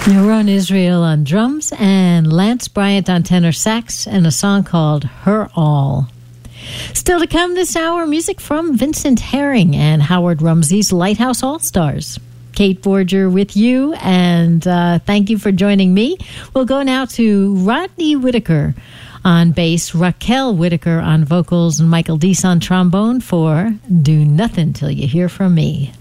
Yaron Israel on drums and Lance Bryant on tenor sax, and a song called Her All. Still to come this hour, music from Vincent Herring and Howard Rumsey's Lighthouse All-Stars. Kate Borger with you, and thank you for joining me. We'll go now to Rodney Whitaker on bass, Raquel Whitaker on vocals, and Michael Deese on trombone for Do Nothing Till You Hear From Me.